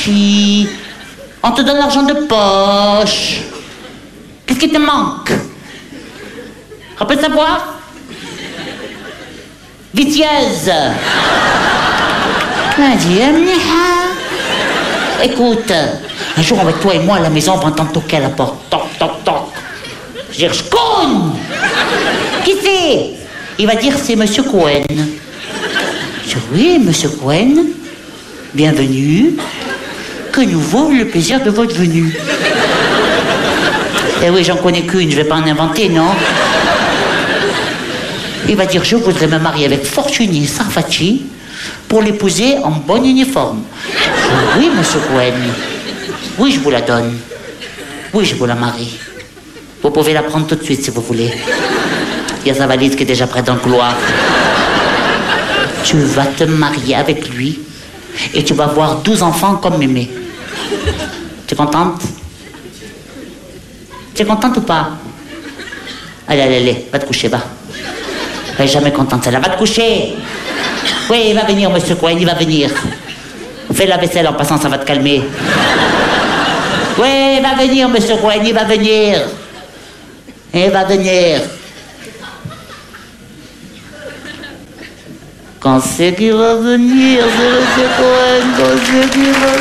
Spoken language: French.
Safachi. On te donne l'argent de poche. Qu'est-ce qui te manque? On peut savoir? Vitieuse. Écoute, un jour avec toi et moi à la maison, on va entendre toquer à la porte. Toc, toc, toc. Je vais dire, je cogne. Qui c'est? Il va dire, c'est Monsieur Cohen. Je dis, oui, Monsieur Cohen, bienvenue. Que nous vaut le plaisir de votre venue. Eh oui, j'en connais qu'une, je vais pas en inventer, non? Il va dire, je voudrais me marier avec Fortuny Sarfati pour l'épouser en bon uniforme. Je dis, oui, Monsieur Cohen. Oui, je vous la donne. Oui, je vous la marie. Vous pouvez la prendre tout de suite si vous voulez. Il y a sa valise qui est déjà prête dans le couloir. Tu vas te marier avec lui et tu vas avoir 12 enfants comme mémé. Tu es contente? Tu es contente ou pas? Allez, allez, allez, va te coucher, va. Elle est jamais contente, celle-là. Va te coucher. Oui, il va venir, Monsieur Cohen, il va venir. Fais la vaisselle en passant, ça va te calmer. Oui, il va venir, Monsieur Cohen, il va venir. Il va venir. Quand c'est qu'il va venir, c'est Monsieur Cohen, quand c'est qu'il va